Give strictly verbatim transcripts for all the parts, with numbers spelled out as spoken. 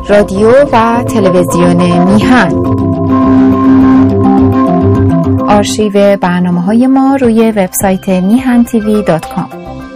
رادیو و تلویزیون میهن. آرشیو برنامه‌های ما روی وبسایت میهن تیوی دات کام.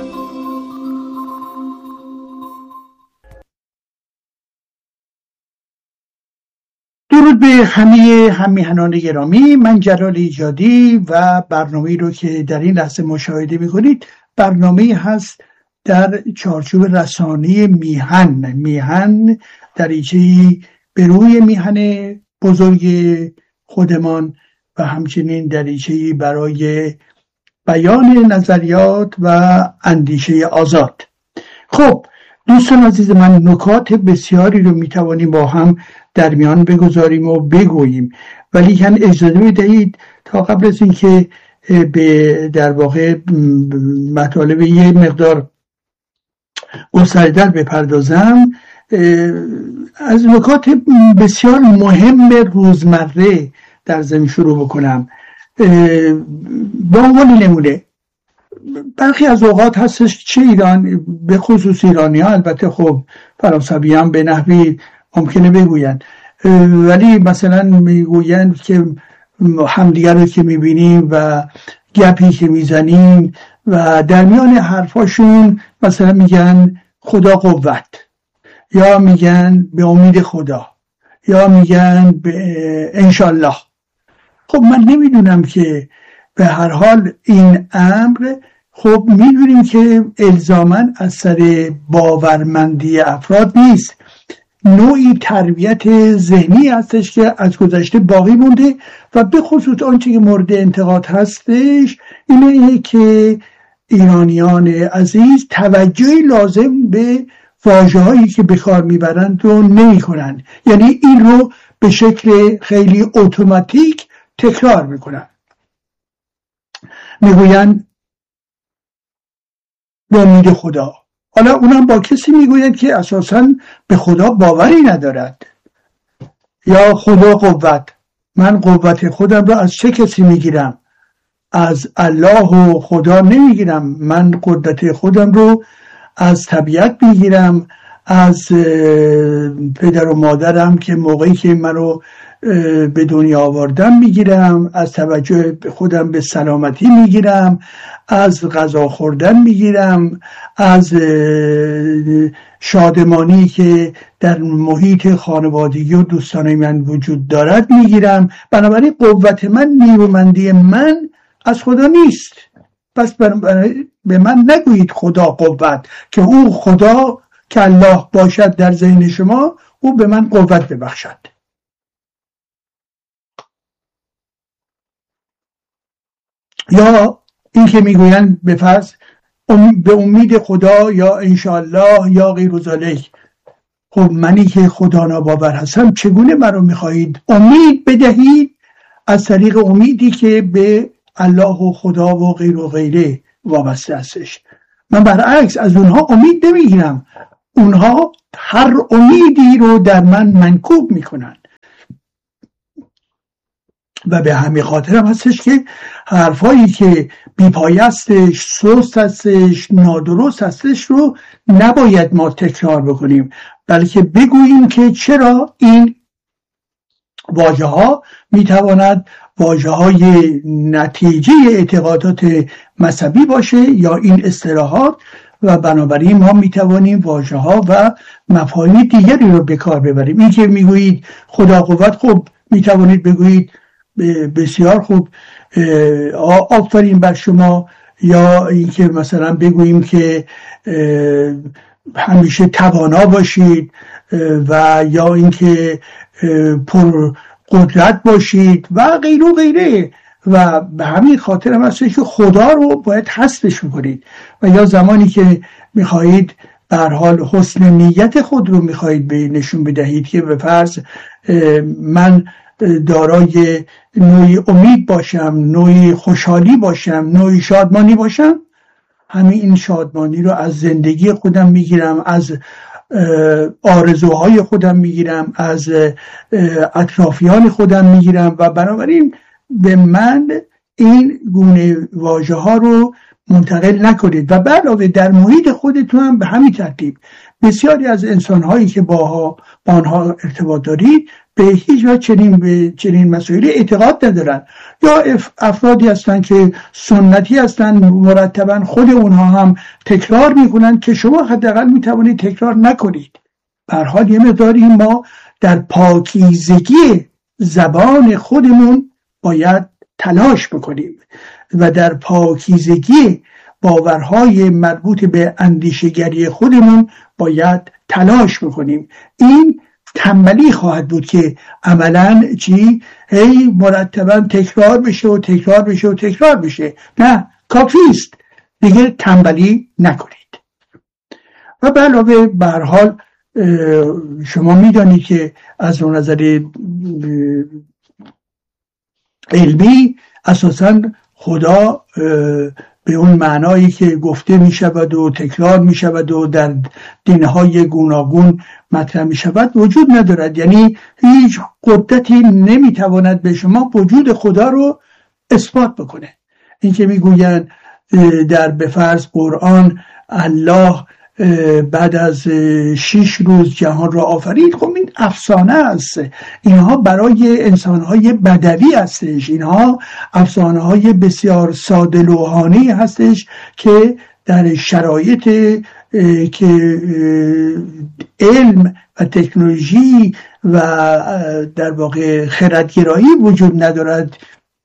درود به همه هم‌میهنان گرامی، من جلال ایجادی و برنامه‌ای رو که در این لحظه مشاهده می‌کنید برنامه‌ای هست در چارچوب رسانه میهن. میهن دریچه‌ای به روی میهن بزرگ خودمان و همچنین دریچه‌ای برای بیان نظریات و اندیشه آزاد. خب دوستان عزیز من، نکات بسیاری رو میتوانیم با هم در میان بگذاریم و بگوییم، ولی هم اجازه بدهید تا قبل از اینکه به در واقع مطالب یه مقدار گسترده‌تر بپردازم، از نکات بسیار مهم روزمره در ضمن شروع بکنم. با عنوان نمونه برخی از اوقات هستش چه ایران، به خصوص ایرانی ها، البته خب فرانسوی هم به نحوی ممکنه بگویند، ولی مثلا میگویند که همدیگر رو که میبینیم و گپی که میزنیم و در میان حرفاشون مثلا میگن خدا قوت، یا میگن به امید خدا، یا میگن به انشالله. خب من نمیدونم که به هر حال این امر خب میدونیم که الزاماً از سر باورمندی افراد نیست، نوعی تربیت ذهنی هستش که از گذشته باقی مونده و به خصوص آنچه که مورد انتقاد هستش اینه که ایرانیان عزیز توجهی لازم به واژه‌هایی که به کار میبرند رو نمی‌کنند، یعنی این رو به شکل خیلی اتوماتیک تکرار میکنن. میگوین به امید خدا، حالا اونم با کسی میگوید که اساساً به خدا باوری ندارد. یا خدا قوت، من قوت خودم رو از چه کسی میگیرم؟ از الله و خدا نمیگیرم، من قدرت خودم رو از طبیعت میگیرم، از پدر و مادرم که موقعی که من رو به دنیا آوردم میگیرم، از توجه خودم به سلامتی میگیرم، از غذا خوردن میگیرم، از شادمانی که در محیط خانوادگی و دوستانه من وجود دارد میگیرم. بنابراین قوت من، نیرومندی من از خدا نیست. پس به من نگویید خدا قوت، که او خدا که الله باشد در ذهن شما، او به من قوت ببخشد. یا این که میگویند به فرض به امید خدا یا انشالله یا غیر ذالک. خب منی که خدا ناباور هستم چگونه من رو میخواهید امید بدهید از طریق امیدی که به الله و خدا و غیر و غیره وابسته هستش؟ من برعکس از اونها امید نمیگیرم، اونها هر امیدی رو در من منکوب میکنن و به همین خاطر هم هستش که حرفایی که بی‌پایه هستش، سست هستش، نادرست هستش رو نباید ما تکرار بکنیم، بلکه بگوییم که چرا این واژه ها میتواند واژه های نتیجه اعتقادات مذهبی باشه یا این اصطلاحات، و بنابراین ما میتوانیم واژه ها و مفاهیم دیگری رو به کار ببریم. این که میگویید خدا قوت، خب میتوانید بگویید بسیار خوب، آفرین بر شما. یا اینکه مثلا بگوییم که همیشه توانا باشید، و یا اینکه پر قدرت باشید و غیره و غیره. و به همین خاطر هم هست که خدا رو باید حذفش کنید. و یا زمانی که میخواهید به هر حال حسن نیت خود رو میخواهید به نشون بدهید که به فرض من دارای نوعی امید باشم، نوعی خوشحالی باشم، نوعی شادمانی باشم، همین این شادمانی رو از زندگی خودم میگیرم، از آرزوهای خودم میگیرم، از اطرافیان خودم میگیرم، و بنابراین به من این گونه واژه ها رو منتقل نکنید. و به علاوه در محیط خودتون هم به همین ترتیب بسیاری از انسانهایی که با آنها ارتباط دارید به هیچ وجه چنین به چنین مسائلی اعتقاد ندارن، یا افرادی هستن که سنتی هستن، مرتبا خود اونها هم تکرار میکنن که شما حداقل میتوانید تکرار نکنید. به هر حال یه مقداری ما در پاکیزگی زبان خودمون باید تلاش بکنیم و در پاکیزگی باورهای مربوط به اندیشگری خودمون باید تلاش بکنیم. این تنبلی خواهد بود که عملاً چی؟ هی مرتباً تکرار بشه و تکرار بشه و تکرار بشه. نه، کافی است دیگه تنبلی نکنید. و به علاوه به هر حال شما میدانید که از اون نظر علمی اساساً خدا به اون معنایی که گفته می شود و تکرار می شود و در دینهای گوناگون مطرح می شود وجود ندارد. یعنی هیچ قدرتی نمی تواند به شما وجود خدا رو اثبات بکنه. این که می گویند در به فرض قرآن الله بعد از شش روز جهان را آفرید، خب این افسانه است. اینها برای انسانهای بدوی هستش، اینها افسانه های بسیار ساده لوحانه هستش که در شرایط که علم و تکنولوژی و در واقع خردگرایی وجود ندارد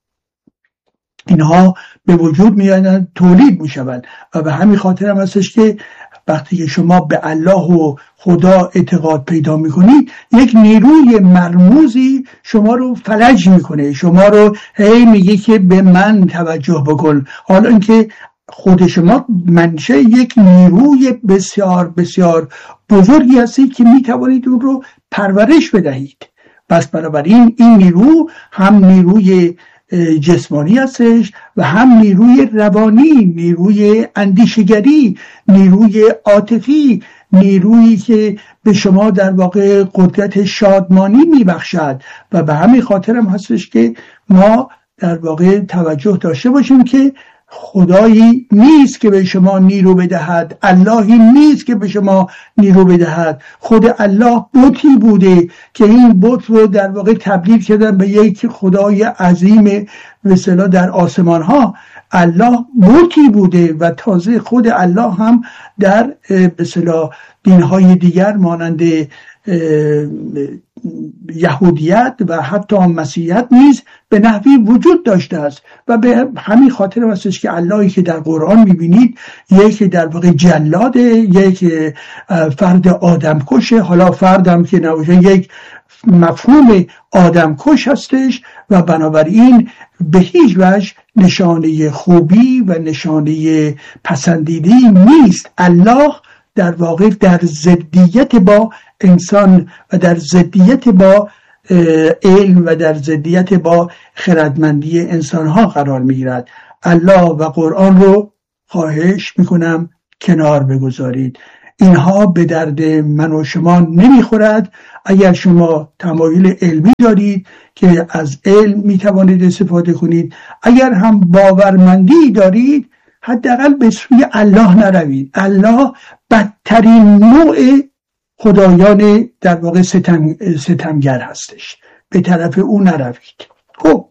اینها به وجود میآیند، تولید میشوند. و به همین خاطر هم هستش که وقتی که شما به الله و خدا اعتقاد پیدا میکنید یک نیروی مرموزی شما رو فلج میکنه، شما رو هی میگه که به من توجه بکن، حالا اینکه خود شما منشه یک نیروی بسیار بسیار بزرگی هستید که میتوانید اون رو پرورش بدهید. پس بنابراین این نیرو هم نیروی جسمانی هستش و هم نیروی روانی، نیروی اندیشگری، نیروی عاطفی، نیرویی که به شما در واقع قدرت شادمانی میبخشد. و به همین خاطر هم هستش که ما در واقع توجه داشته باشیم که خدایی نیست که به شما نیرو بدهد، اللهی نیست که به شما نیرو بدهد. خود الله بتی بوده که این بت رو در واقع تبدیل کردن به یک خدای عظیم به اصطلاح در آسمان ها. الله بتی بوده و تازه خود الله هم در به اصطلاح دینهای دیگر مانند یهودیت و حتی مسیحیت نیز به نحوی وجود داشته است. و به همین خاطر هستش که اللهی که در قرآن میبینید یک در واقع جلاده، یک فرد آدم کشه، حالا فردم که نباشه یک مفهوم آدم کش هستش و بنابراین به هیچ وجه نشانه خوبی و نشانه پسندیده‌ای نیست. الله در واقع در ضدیت با انسان و در ضدیت با علم و در ضدیت با خردمندی انسانها قرار میگیرد. الله و قرآن رو خواهش میکنم کنار بگذارید، اینها به درد من و شما نمیخورد. اگر شما تمایل علمی دارید که از علم میتوانید استفاده کنید، اگر هم باورمندی دارید حداقل به سوی الله نروید. الله بدترین نوع خدایان در واقع ستم، ستمگر هستش، به طرف او نروید. خب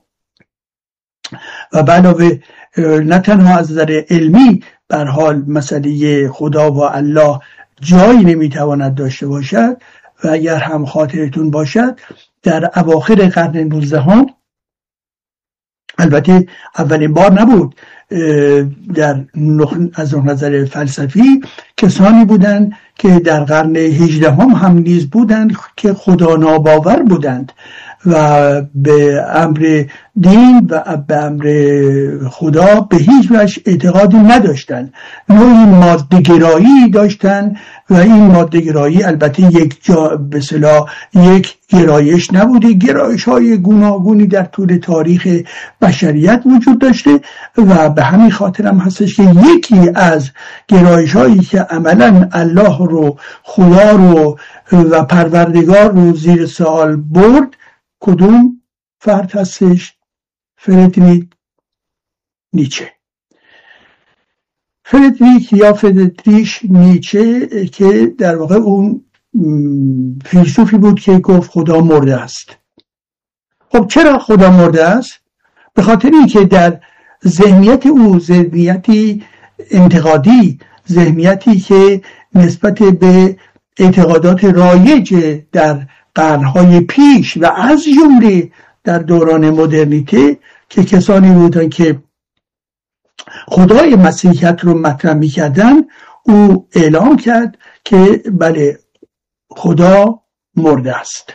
و علاوه نه تنها از نظر علمی بر حال مسئله خدا و الله جایی نمیتواند داشته باشد و اگر هم خاطرتون باشد در اواخر قرن نوزدهم، البته اولین بار نبود، در از نظر فلسفی کسانی بودند که در قرن هجدهم هم نیز بودند که خدا ناباور بودند و به امر دین و به امر خدا به هیچ وجه اعتقادی نداشتند. نوعی ماده‌گرایی داشتند و این ماده‌گرایی البته یک جا به اصطلاح یک گرایش نبوده، گرایش های گوناگونی در طول تاریخ بشریت وجود داشته و به همین خاطر هم هستش که یکی از گرایش هایی که عملا الله رو، خدا رو و پروردگار رو زیر سوال برد کدوم فرد هستش؟ فریدریش نیچه. فردریک یا فردریش نیچه که در واقع اون فیلسوفی بود که گفت خدا مرده است. خب چرا خدا مرده است؟ به خاطر اینکه در ذهنیت او، ذهنیتی انتقادی، ذهنیتی که نسبت به اعتقادات رایج در قرنهای پیش و از جمله در دوران مدرنیته که کسانی بودن که خدای مسیحیت رو مطرح می‌کردن، او اعلام کرد که بله خدا مرده است.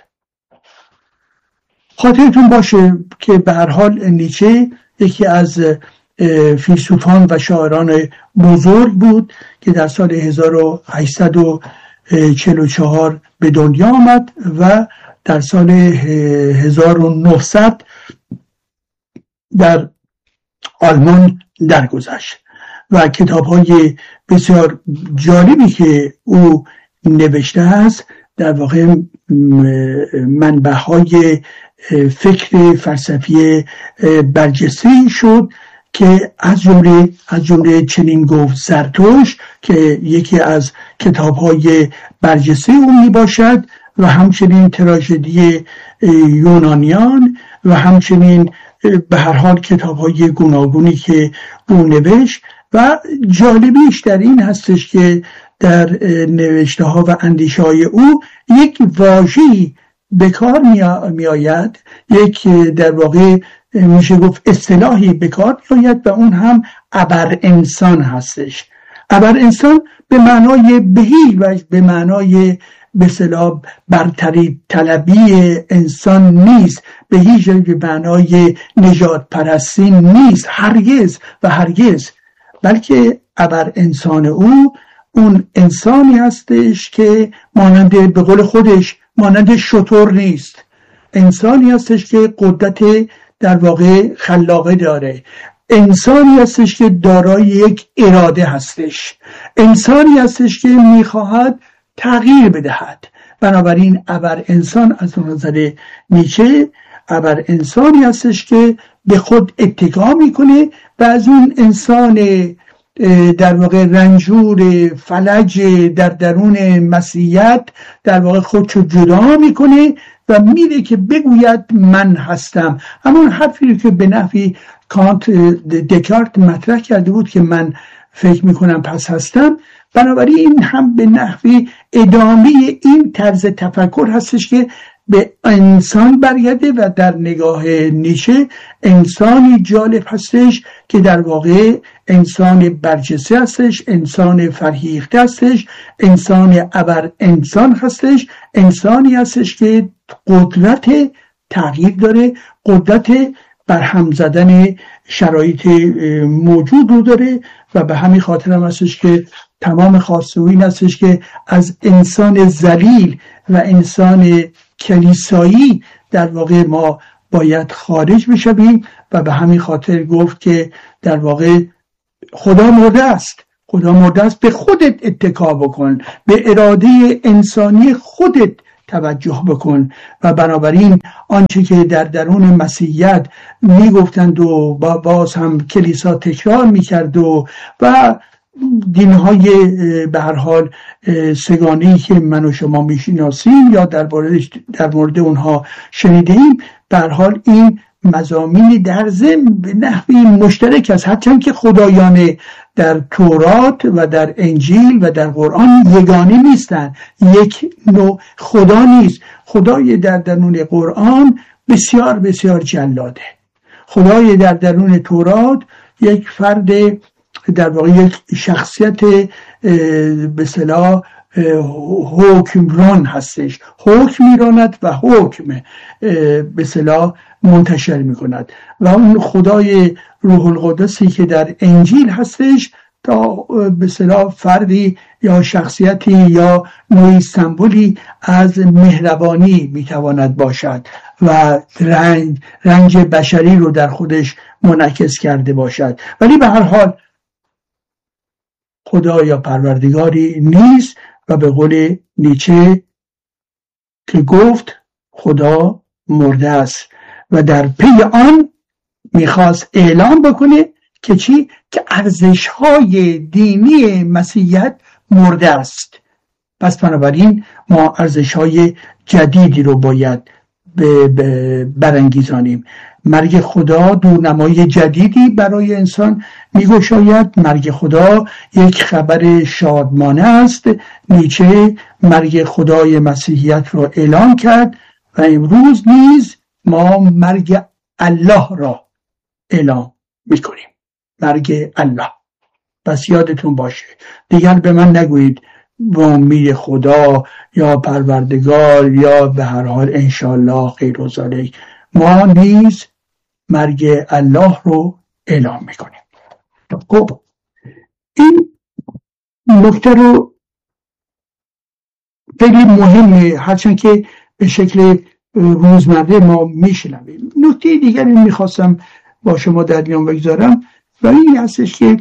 خاطرتون باشه که به هر حال نیچه یکی از فیلسوفان و شاعران بزرگ بود که در سال هزار و هشتصد و چهل و چهار به دنیا آمد و در سال هزار و نهصد در آلمان درگذشت و کتاب‌های بسیار جالبی که او نوشته است در واقع منبع‌های فکر فلسفی برجسته شد که از جمله از جمله چنین گفت زرتشت که یکی از کتاب‌های برجسته او می باشد و همچنین تراژدی یونانیان و همچنین به هر حال کتاب‌های گوناگونی که او نوشت. و جالبیش در این هستش که در نوشته ها و اندیشه های او یک واژه‌ای به کار می آید، یک در واقع میشه گفت اصطلاحی به کار می آید و اون هم ابر انسان هستش. ابر انسان به معنای بهی و به معنای به اصطلاح برتری طلبی انسان نیست، به هیچ جای به معنای نجات پرستی نیست، هرگز و هرگز، بلکه ابر انسان او اون انسانی هستش که مانند به قول خودش مانند شتر نیست، انسانی هستش که قدرت در واقع خلاقه داره، انسانی هستش که دارای یک اراده هستش، انسانی هستش که میخواهد تغییر بدهد. بنابراین ابر انسان از نظر نیچه ابر انسانی هستش که به خود اتکا میکنه و از اون انسان در واقع رنجور فلج در درون مسیحیت در واقع خودشو جدا میکنه و میره که بگوید من هستم. همون حرفی که به نحوی کانت دکارت مطرح کرده بود که من فکر میکنم پس هستم، بنابراین این هم به نحوی ادامه این طرز تفکر هستش که به انسان برگرده و در نگاه نیچه انسانی جالب هستش که در واقع انسان برجسته هستش، انسان فرهیخته هستش، انسان ابر انسان هستش، انسانی هستش که قدرت تغییر داره، قدرت برهم زدن شرایط موجود رو داره و به همین خاطر هم هستش که تمام خواسته او این هستش که از انسان ذلیل و انسان کلیسایی در واقع ما باید خارج بشویم و به همین خاطر گفت که در واقع خدا مرده است، خدا مرده است، به خودت اتکا بکن، به اراده انسانی خودت توجه بکن. و بنابراین آنچه که در درون مسیحیت میگفتند و باز هم کلیسا تکرار میکرد و و دینهای به هر حال سگانه‌ای که من و شما میشناسیم یا در مورد در مورد اونها شنیدیم، به هر حال این مضامین در ضمن به نحوی مشترک است، هرچند که خدایان در تورات و در انجیل و در قرآن یگانه نیستند، یک نوع خدا نیست. خدای در درون قرآن بسیار بسیار جلاده، خدای در درون تورات یک فرد در واقع یک شخصیت به اصطلاح حکمران هستش، حکم میراند و حکم به اصطلاح منتشر میکند. و اون خدای روح القدسی که در انجیل هستش تا به اصطلاح فردی یا شخصیتی یا نوعی سمبولی از مهربانی میتواند باشد و رنج, رنج بشری رو در خودش منعکس کرده باشد، ولی به هر حال خدا یا پروردگاری نیست و به قول نیچه که گفت خدا مرده است و در پی آن میخواست اعلام بکنه که چی؟ که ارزش‌های دینی مسیحیت مرده است. پس بنابراین ما ارزش‌های جدیدی رو باید برانگیزانیم. مرگ خدا دورنمای جدیدی برای انسان میگشاید. مرگ خدا یک خبر شادمانه است. نیچه مرگ خدای مسیحیت را اعلام کرد و امروز نیز ما مرگ الله را اعلام میکنیم. مرگ الله. پس یادتون باشه، دیگر به من نگویید به امید خدا یا پروردگار یا به هر حال انشالله غیر و ذالک. ما نیز مرگ الله رو اعلام میکنیم. خب این نکته رو خیلی مهمه، هرچند که به شکل روزمره ما میشنویم. نکته دیگری میخواستم با شما در میان بگذارم و این هستش که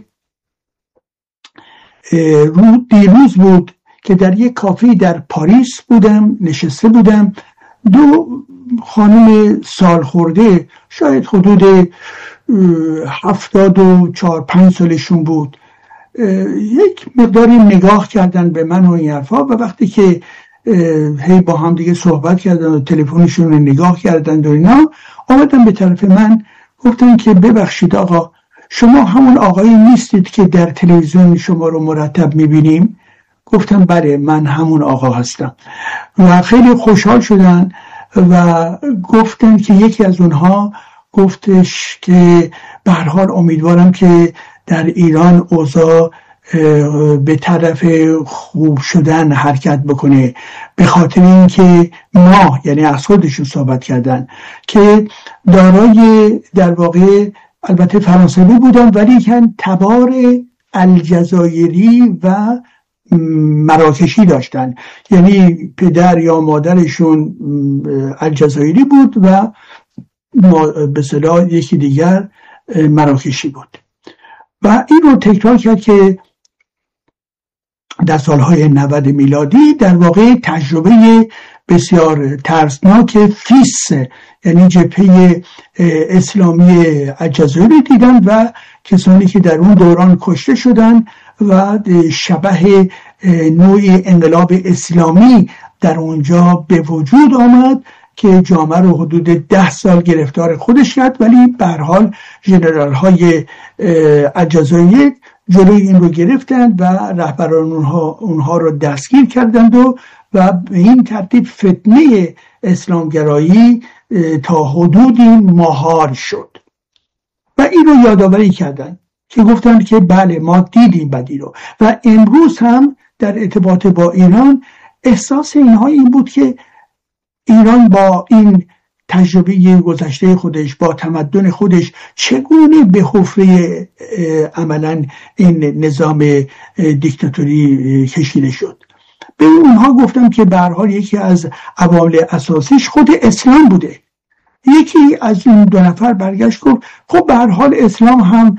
رو دیروز بود که در یک کافه در پاریس بودم، نشسته بودم. دو خانم سالخورده، شاید حدود هفتاد و چهار پنج سالشون بود، یک مقداری نگاه کردن به من و این حرفا و وقتی که هی با هم دیگه صحبت کردن و تلفنشون رو نگاه کردن و اینا، آمدن به طرف من گفتن که ببخشید آقا، شما همون آقایی نیستید که در تلویزیون شما رو مرتب میبینیم؟ گفتم بله، من همون آقا هستم. و خیلی خوشحال شدن و گفتن که یکی از اونها گفتش که به هر حال امیدوارم که در ایران اوضاع به طرف خوب شدن حرکت بکنه، به خاطر اینکه ما، یعنی از خودشون صحبت کردن که دارای در واقع البته فرانسوی بودن ولی کن تبار الجزایری و مراکشی داشتن، یعنی پدر یا مادرشون الجزایری بود و به اصطلاح یکی دیگر مراکشی بود. و این رو تکرار کرد که در سالهای نود میلادی در واقع تجربه بسیار ترسناک فیس، یعنی جبهه اسلامی الجزایر دیدن و کسانی که در اون دوران کشته شدن و شبح نوع انقلاب اسلامی در اونجا به وجود آمد که جامعه رو حدود ده سال گرفتار خودش کرد، ولی به هر حال ژنرال های الجزایر جلوی این رو گرفتند و رهبران اونها, اونها رو دستگیر کردند و و به این ترتیب فتنه اسلامگرایی تا حدودی مهار شد و این رو یادآوری کردند که گفتند که بله ما دیدیم بدی رو. و امروز هم در ارتباط با ایران احساس اینها این بود که ایران با این تجربه گذشته خودش، با تمدن خودش، چگونه به حفره عملا این نظام دیکتاتوری کشیده شد. به اونها گفتم که به هر حال یکی از عوامل اساسیش خود اسلام بوده. یکی از این دو نفر برگشت گفت خب به هر حال اسلام هم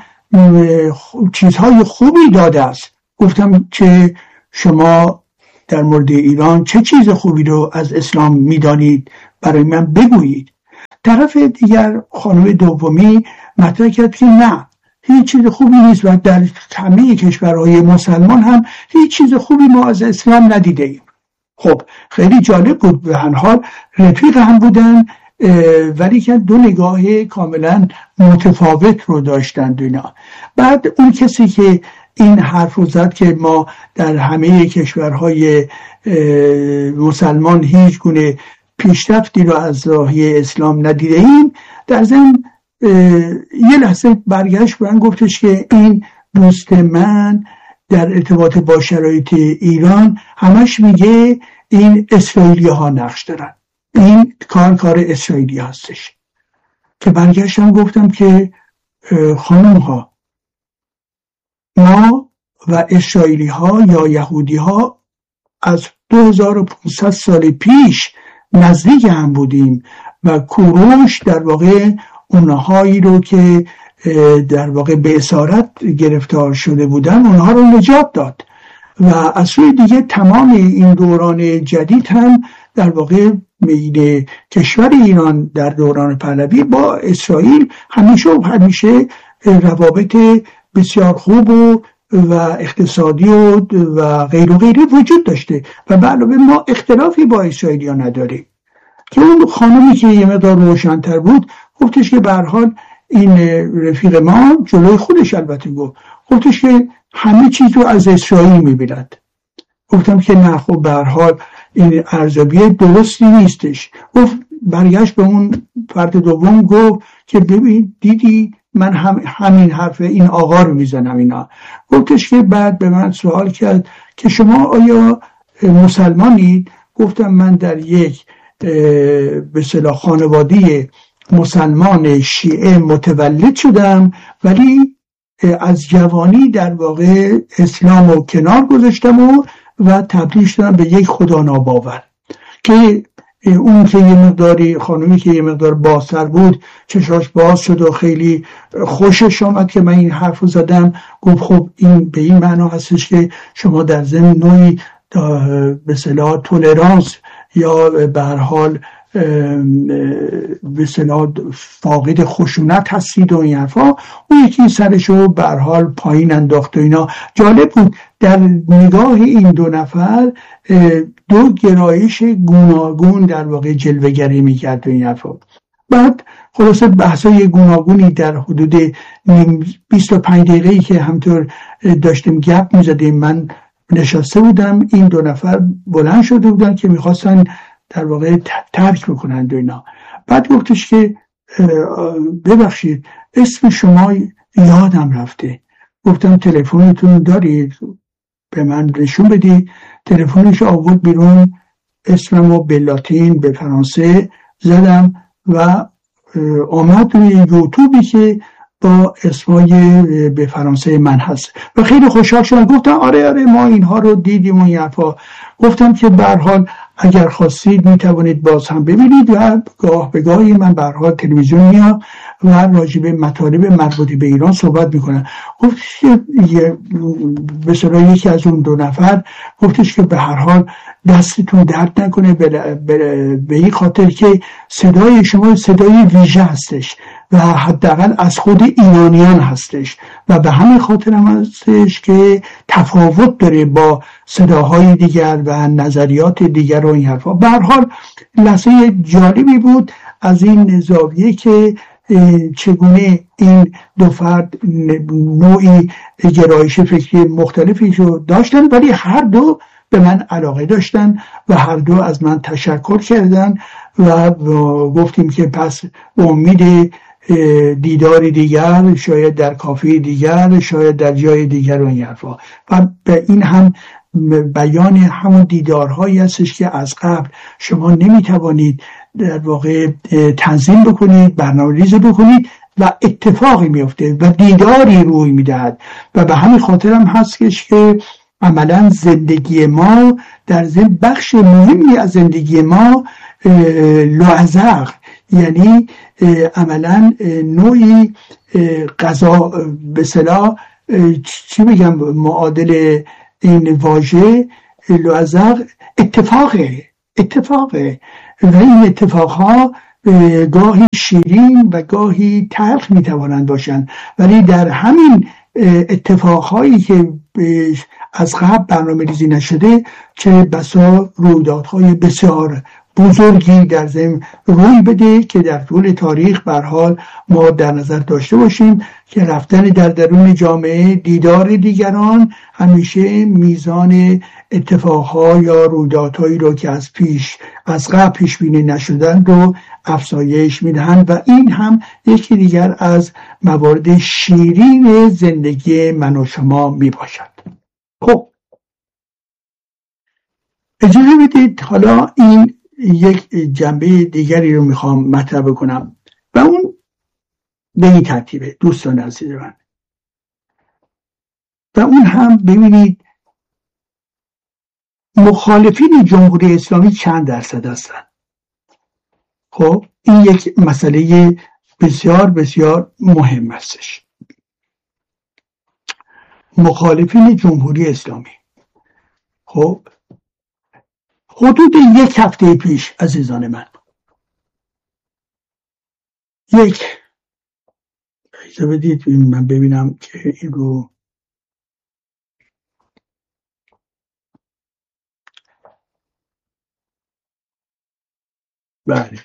چیزهای خوبی داده است. گفتم که شما در مورد ایران چه چیز خوبی رو از اسلام میدانید؟ برای من بگویید. طرف دیگر خانم دومی مطرح کرد که نه، هیچ چیز خوبی نیست و در همه کشورهای مسلمان هم هیچ چیز خوبی ما از اسلام ندیده ایم. خب خیلی جالب بود، به هر حال رفیق هم بودن ولی که دو نگاه کاملا متفاوت رو داشتند اینا. بعد اون کسی که این حرف رو زد که ما در همه کشورهای مسلمان هیچ گونه پیشرفتی رو از راهی اسلام ندیده ایم، در ضمن یه لحظه برگشت و گفتش که این دوست من در ارتباط با شرایط ایران همش میگه این اسرائیلی ها نقش دارن، این کار کار اسرائیلی هستش. که برگشتم گفتم که خانم ها، ما و اسرائیلی ها یا یهودی ها از دو هزار و پانصد سال پیش نزدیک هم بودیم و کوروش در واقع اونهایی رو که در واقع به اسارت گرفتار شده بودن اونها رو نجات داد و از سوی دیگه تمام این دوران جدید هم در واقع میل کشور ایران در دوران پهلوی با اسرائیل همیشه و همیشه روابط بسیار خوب و و اقتصادی و, و غیر و غیره وجود داشته و به علاوه ما اختلافی با اسرائیل ها نداریم. که اون خانمی که یه مقدار روشن‌تر بود گفتش که به هر حال این رفیق ما جلوی خودش البته گفت گفتش که همه چیز رو از اسرائیل میبیند. گفتم که نه، خب به هر حال این ارزیابی درستی نیستش. گفت برگشت به اون فرد دوم گفت که ببین دیدی من هم همین حرف این آقا رو میزنم اینا. گفتش که بعد به من سوال کرد که شما آیا مسلمانید؟ گفتم من در یک به اصطلاح خانواده مسلمان شیعه متولد شدم، ولی از جوانی در واقع اسلام رو کنار گذاشتم و و تبدیل شدم به یک خدا ناباور. که اون که یه مقداری خانومی که یه مقدار بازتر بود چشاش باز شد و خیلی خوشش آمد که من این حرف رو زدم. گفت خب این به این معنا هستش که شما در ضمن نوعی به اصطلاح تولرانس یا به هر حال به اصطلاح فاقد خشونت هستید و این حرفا. اون یکی سرشو به هر حال پایین انداخت و اینا. جالب بود در نگاه این دو نفر دو گرایش گوناگون در واقع جلوه‌گری میکرد و این حرفا. بعد خلاصه بحثای گوناگونی در حدود بیست و پنج دقیقه‌ای که همطور داشتیم گپ میزدیم من نشسته بودم، این دو نفر بلند شده بودن که میخواستن در واقع ترک بکنند و اینا. بعد گفتش که ببخشید اسم شما یادم رفته. گفتم تلفنتون دارید؟ به من نشون بدی. تلفنش آورد بیرون، اسممو به لاتین به فرانسه زدم و آمد روی یوتیوبی که با اسمای به فرانسه من هست و خیلی خوشحال شدم. گفتم آره آره ما اینها رو دیدیم و این حرفا. گفتم که به هر حال اگر خواستید میتوانید باز هم ببینید و گاه به گاهی من به هر حال تلویزیون میام و راجع به مطالب مربوط به ایران صحبت میکنم. گفتش که به صلاح یکی از اون دو نفر گفتش که به هر حال دستتون درد نکنه به این خاطر که صدای شما صدای ویژه هستش و حداقل از خود ایرانیان هستش و به همین خاطر هم هستش که تفاوت داره با صداهای دیگر و نظریات دیگر و این حرفا. به هر حال لحظه جالبی بود از این زاویه که چگونه این دو فرد نوعی گرایش فکری مختلفی رو داشتن ولی هر دو به من علاقه داشتن و هر دو از من تشکر کردن و گفتیم که پس امید دیدار دیگر، شاید در کافه دیگر، شاید در جای دیگر و این حرفا. و به این هم بیان همون دیدارهایی هستش که از قبل شما نمیتوانید در واقع تنظیم بکنید، برنامه‌ریزی بکنید و اتفاقی میفته و دیداری روی میدهد و به همین خاطر هم هستش که عملا زندگی ما در ضمن بخش مهمی از زندگی ما لعزق، یعنی عملا نوعی قضا به اصطلاح چی بگم معادل این واژه لعزق اتفاقه اتفاقه و این اتفاقها گاهی شیرین و گاهی تلخ میتوانند باشند ولی در همین اتفاقهایی که از قبل برنامه ریزی نشده چه بسا رویدادهای بسیار بزرگی در ضمن روی بده که در طول تاریخ به هر حال ما در نظر داشته باشیم که رفتن در درون جامعه، دیدار دیگران همیشه میزان اتفاقها یا رویدادهایی رو که از پیش از قبل پیش بینی نشدن رو افزایش میدهند و این هم یکی دیگر از موارد شیرین زندگی من و شما میباشد. خب اجازه بدید حالا این یک جنبه دیگری رو میخوام مطرح کنم و اون به این ترتیبه دوستان عزیز من. و اون هم ببینید مخالفین جمهوری اسلامی چند درصد هستن. خب این یک مسئله بسیار بسیار مهم هستش. مخالفین جمهوری اسلامی خب حدود یک هفته پیش عزیزان من یک اجازه بدید من ببینم که این رو بله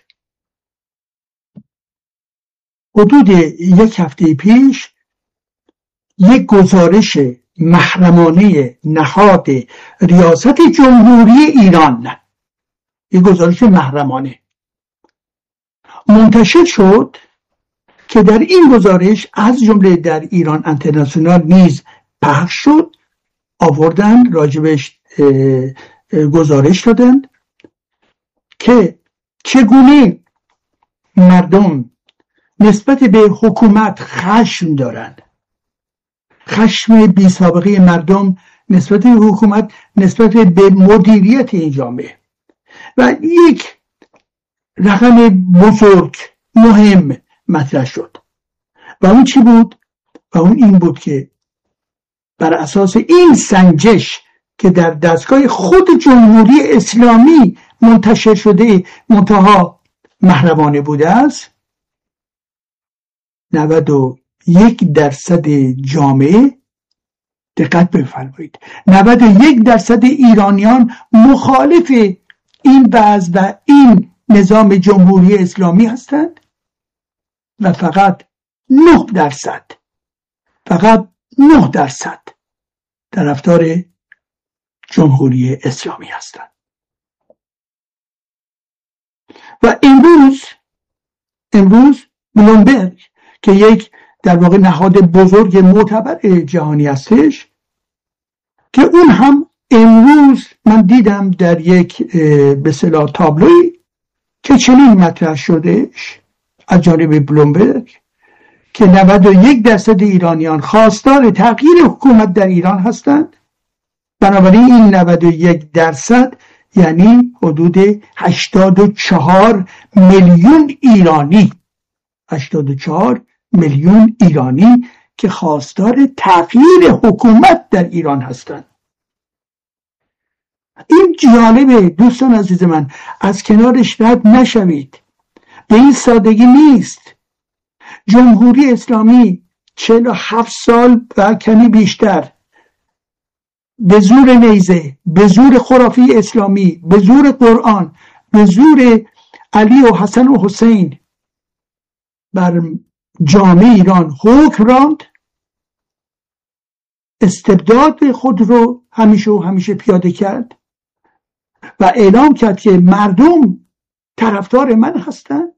حدود یک هفته پیش یک گزارش محرمانه نهاد ریاست جمهوری ایران، یک گزارش محرمانه منتشر شد که در این گزارش از جمله در ایران اینترنشنال نیز پخش شد، آوردن راجبش گزارش دادن که چگونه مردم نسبت به حکومت خشم دارند، خشم بی سابقه مردم نسبت به حکومت، نسبت به مدیریت این جامعه. و یک رقم بزرگ مهم مطرح شد و اون چی بود؟ و اون این بود که بر اساس این سنجش که در دستگاه خود جمهوری اسلامی منتشر شده منتها محرمانه بوده است، نود و یک درصد جامعه، دقت بفرمایید، نود و یک درصد ایرانیان مخالف این وضع و این نظام جمهوری اسلامی هستند و فقط نه درصد فقط نه درصد طرفدار جمهوری اسلامی هستند. و امروز امروز بلومبرگ که یک در واقع نهاد بزرگ معتبر جهانی هستش، که اون هم امروز من دیدم در یک به اصطلاح تابلوی که چنین مطرح شدهش از جانب بلومبرگ که نود و یک درصد ایرانیان خواستار تغییر حکومت در ایران هستند. بنابراین این نود و یک درصد یعنی حدود هشتاد و چهار میلیون ایرانی، هشتاد و چهار میلیون ایرانی که خواستار تغییر حکومت در ایران هستند. این جالبه دوستان عزیز من، از کنارش رد نشوید. به این سادگی نیست. جمهوری اسلامی چهل و هفت سال و کمی بیشتر به زور نیزه، به زور خرافی اسلامی، به زور قرآن، به زور علی و حسن و حسین بر جامعه ایران حکم راند، استبداد خود رو همیشه و همیشه پیاده کرد و اعلام کرد که مردم طرفدار من هستند.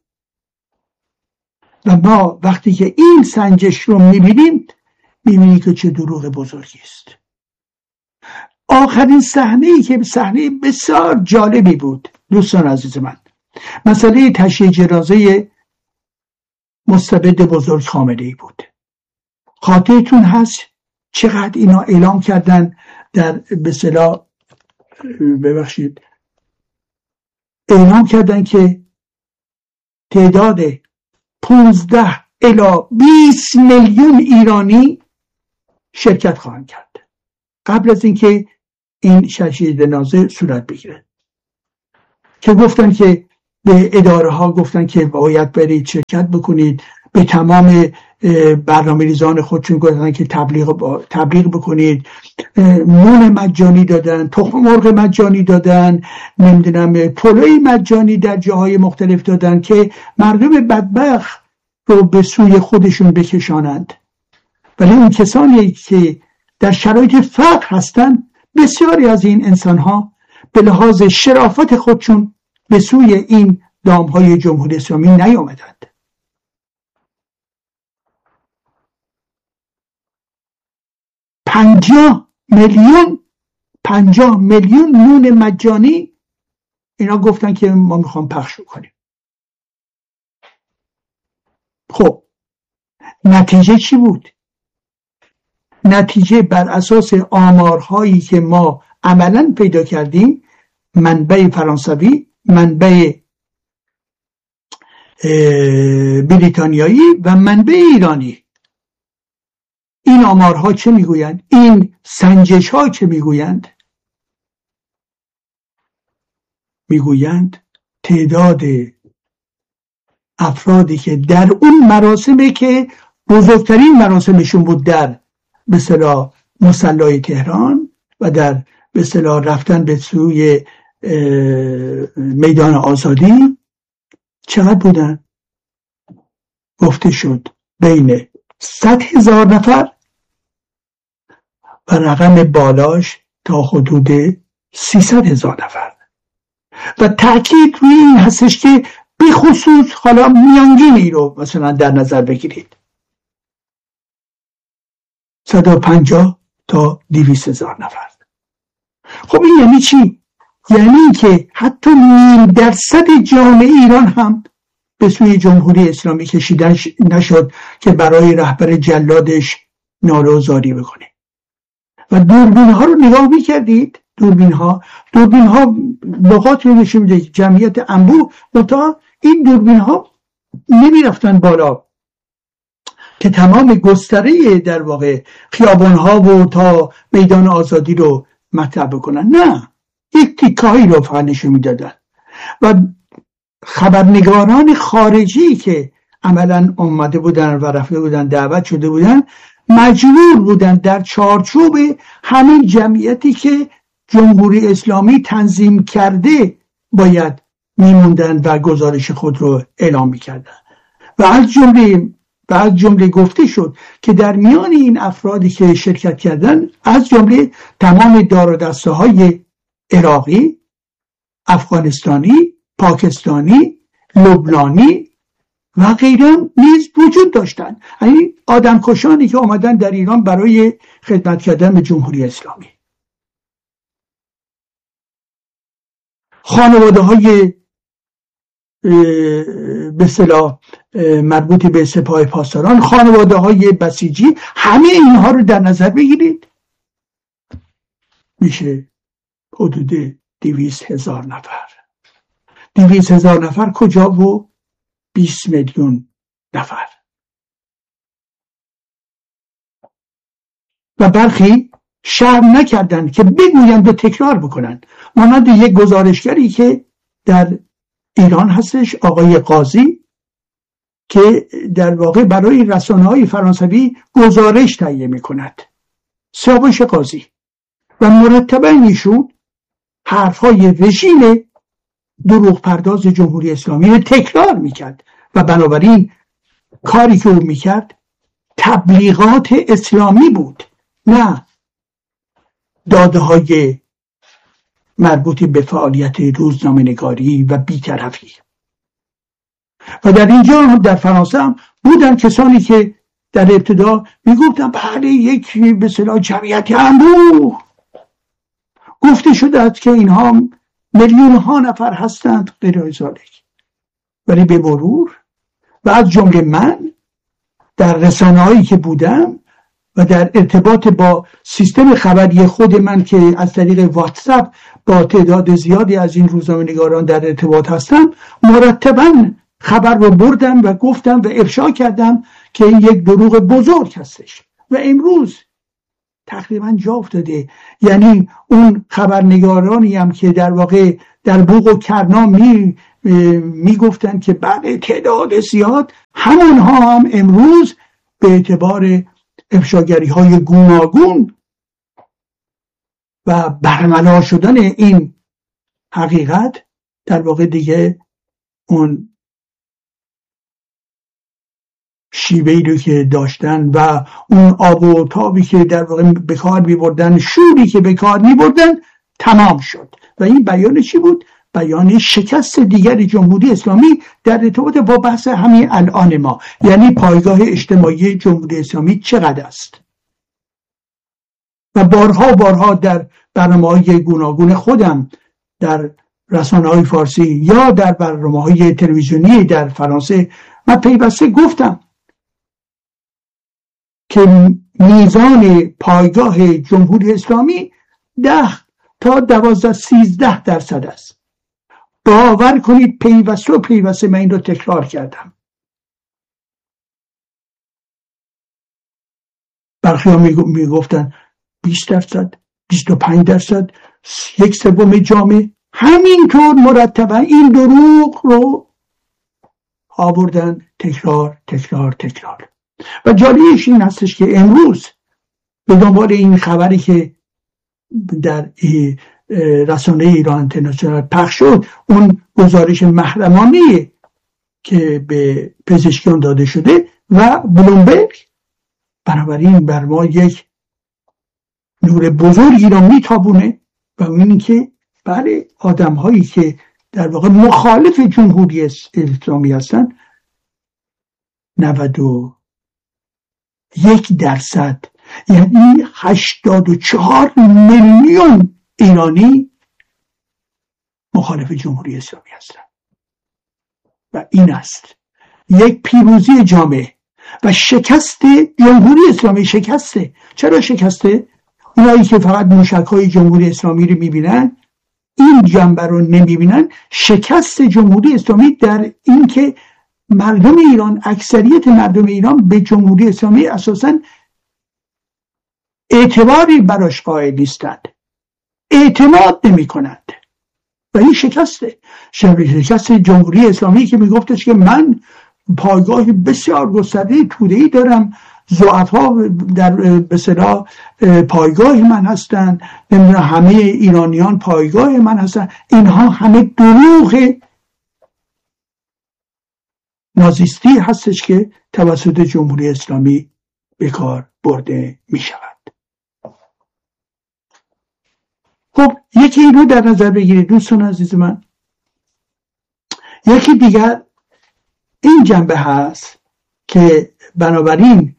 و ما وقتی که این سنجش رو میبینیم میبینیم که چه دروغ بزرگی است. آخرین صحنه‌ای که صحنه بسیار جالبی بود دوستان عزیز من، مسئله تشییع جنازه مستبد بزرگ خامنه‌ای بود. خاطرتون هست چقدر اینا اعلام کردن در به اصطلاح ببخشید اعلام کردن که تعداد پانزده الی بیست میلیون ایرانی شرکت خواهند کرد قبل از اینکه این تشییع جنازه صورت بگیره، که گفتن که به اداره ها گفتن که باید برید شرکت بکنید، به تمام برنامه ریزان خودشون گفتن که تبلیغ تبلیغ بکنید، نون مجانی دادن، تخم مرغ مجانی دادن، نمیدونم پلوی مجانی در جاهای مختلف دادن که مردم بدبخت رو به سوی خودشون بکشانند. ولی اون کسانی که در شرایط فقر هستن، بسیاری از این انسان ها به لحاظ شرافت خودشون به سوی این دامهای جمهوری اسلامی نیامدند. پنجاه میلیون پنجاه میلیون نون مجانی اینا گفتن که ما میخوام پخش کنیم. خب نتیجه چی بود؟ نتیجه بر اساس آمارهایی که ما عملاً پیدا کردیم، منبع فرانسوی، منبع بریتانیایی و منبع ایرانی، این آمارها چه میگویند؟ این سنجش ها چه میگویند؟ میگویند تعداد افرادی که در اون مراسمی که بزرگترین مراسمشون بود در به اصطلاح مصلی تهران و در به اصطلاح رفتن به سوی میدان آزادی. چقدر بودن؟ گفته شد بین صد هزار نفر و رقم بالاش تا حدود سیصد هزار نفر. و تأکید روی این هستش که به خصوص حالا میانگینی رو مثلا در نظر بگیرید، صد و پنجاه تا دویست هزار نفر. خب این یعنی چی؟ یعنی که حتی نیم درصد جامعه ایران هم به سوی جمهوری اسلامی کشیدن نشد که برای رهبر جلادش ناله و زاری بکنه. و دوربین ها رو نگاه میکردید، دوربین ها دوربین ها لغات رو نشون میده جمعیت انبوه، منتها این دوربین ها نمی رفتن بالا که تمام گستره در واقع خیابان ها و تا میدان آزادی رو مطرح بکنن، نه، یک تیکایی رو فقط نشون میدادن. و خبرنگاران خارجی که عملا اومده بودن و رفته بودن دعوت شده بودن مجبور بودن در چارچوب همین جمعیتی که جمهوری اسلامی تنظیم کرده باید میموندن و گزارش خود رو اعلام میکردن. و از جمله و از جمله گفته شد که در میان این افرادی که شرکت کردن از جمله تمام دار و دسته های عراقی، افغانستانی، پاکستانی، لبنانی و غیره نیز وجود داشتند. یعنی آدمکشانی که آمدن در ایران برای خدمت کردن به جمهوری اسلامی. خانواده های به اصطلاح مربوط به سپاه پاسداران، خانواده های بسیجی، همه اینها رو در نظر بگیرید، میشه حدود دویست هزار نفر. دویست هزار نفر کجا و بیست میلیون نفر. و برخی شرم نکردن که بگویند و تکرار بکنن، مانند یک گزارشگری که در ایران هستش، آقای قاضی، که در واقع برای رسانه‌های فرانسوی گزارش تهیه می‌کند، سیاوش قاضی، و مرتباً ایشون حرف‌های رژیم دروغ پرداز جمهوری اسلامی رو تکرار می‌کرد و بنابراین کاری که او می‌کرد تبلیغات اسلامی بود، نه داده‌های مربوط به فعالیت روزنامه‌نگاری و بی‌طرفی. و در اینجا هم در فرانسه هم بودن کسانی که در ابتدا میگفتن بله یک به اصطلاح جمعیت انبوه، گفته شده است که اینها میلیون ها نفر هستند غیر ذالک. ولی به مرور و از جمله من در رسانه‌هایی که بودم و در ارتباط با سیستم خبری خود من که از طریق واتساپ با تعداد زیادی از این روزنامه‌نگاران در ارتباط هستم، مرتباً خبر رو بردم و گفتم و افشا کردم که این یک دروغ بزرگ هستش. و امروز تقریبا جا افتاده. یعنی اون خبرنگارانی هم که در واقع در بوق و کرنا می می گفتن که بله تعداد زیاد، همونها هم امروز به اعتبار افشاگری های گوناگون و برملا شدن این حقیقت در واقع دیگه اون شیوهی رو که داشتن و اون آب و تابی که در واقع به کار می بردن، شوری که به کار می بردن تمام شد. و این بیان چی بود؟ بیان شکست دیگر جمهوری اسلامی در ارتباط با بحث همین الان ما، یعنی پایگاه اجتماعی جمهوری اسلامی چقدر است. و بارها بارها در برنامه‌های گوناگون خودم در رسانه‌های فارسی یا در برنامه‌های تلویزیونی در فرانسه من پیوسته گفتم که میزان پایگاه جمهوری اسلامی ده تا دوازده سیزده درصد است. باور کنید پیوسته و پیوسته من این رو تکرار کردم. برخی ها می گفتن بیست درصد، بیست و پنج درصد، یک سوم جامعه. همینطور مرتبا این دروغ رو آوردن تکرار تکرار تکرار. و جالبش این هستش که امروز به دنبال این خبری که در رسانه ایران اینترنشنال پخش شد، اون گزارش محرمانه که به پزشکیان داده شده و بلومبرگ، بنابراین بر ما یک نور بزرگی را میتابونه و این که بله آدم هایی که در واقع مخالف جمهوری اسلامی هستن نود و یک درصد، یعنی هشتاد و چهار میلیون ایرانی مخالف جمهوری اسلامی هستن و این است یک پیروزی جامعه و شکست جمهوری اسلامی. شکسته. چرا شکسته؟ اونایی که فقط موشک‌های جمهوری اسلامی رو میبینن، این جنبه رو نمیبینن. شکست جمهوری اسلامی در این که مردم ایران، اکثریت مردم ایران به جمهوری اسلامی اساساً اعتباری براش قائل نیستند، اعتماد نمی کنند و این شکسته. شکست جمهوری اسلامی که میگفتش که من پایگاه بسیار گسترده توده‌ای دارم، ضعفا در به اصطلاح پایگاه من هستند، نمیدونم همه ایرانیان پایگاه من هستن، اینها همه دروغ نازیستی هستش که توسط جمهوری اسلامی به کار برده می شود. خب یکی اینو در نظر بگیرید دوستان عزیز من. یکی دیگر این جنبه هست که بنابراین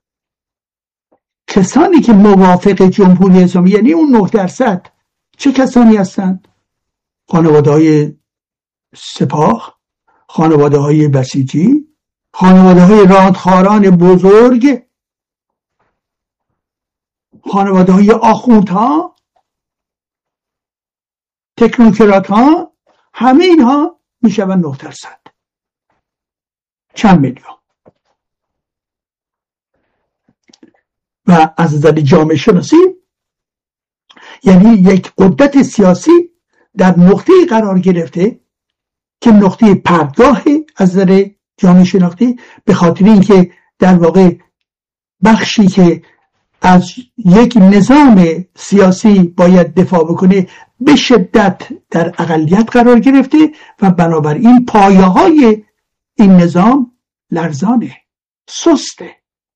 کسانی که موافق جمهوری اسلامی، یعنی اون نه درصد، چه کسانی هستند؟ خانواده های سپاه، خانواده های بسیجی، خانواده های رادخاران بزرگ، خانواده های آخوندها، تکنوکرات ها، همه اینها میشون نه درصد. چند میلیون. و از نظر جامعه شناسی یعنی یک قدرت سیاسی در نقطه قرار گرفته که نقطه پرتگاه از نظر جامعه شناختی، به خاطر اینکه در واقع بخشی که از یک نظام سیاسی باید دفاع بکنه به شدت در اقلیت قرار گرفته و بنابراین پایه های این نظام لرزانه، سسته.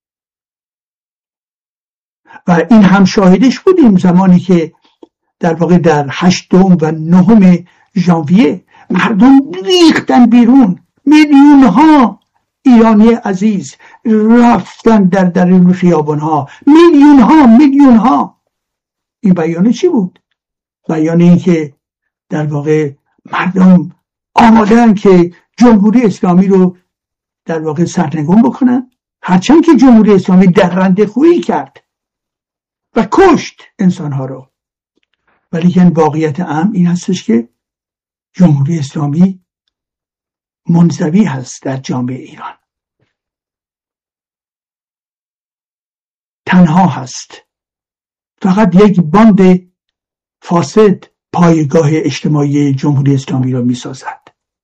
و این هم شاهدش بودیم زمانی که در واقع در هشتم و نهم ژانویه مردم ریختن بیرون، میلیون ها ایرانی عزیز رفتن در درون خیابان ها، میلیون ها میلیون ها. این بیانه چی بود؟ بیانه این که در واقع مردم آمادن که جمهوری اسلامی رو در واقع سرنگون بکنن، هرچند که جمهوری اسلامی در رنده خویی کرد و کشت انسانها رو، ولی که واقعیت امر این هستش که جمهوری اسلامی منزوی هست در جامعه ایران، تنها هست، فقط یک باند فاسد پایگاه اجتماعی جمهوری اسلامی را می سازد.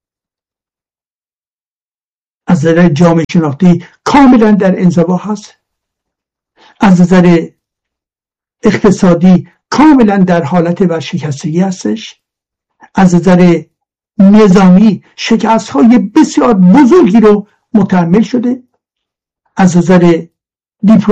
از نظر جامعه شناختی کاملا در انزوا هست، از نظر اقتصادی کاملا در حالت ورشکستگی هستش، از نظر نظامی شکست های بسیار بزرگی رو متحمل شده، از نظر دیپلماسی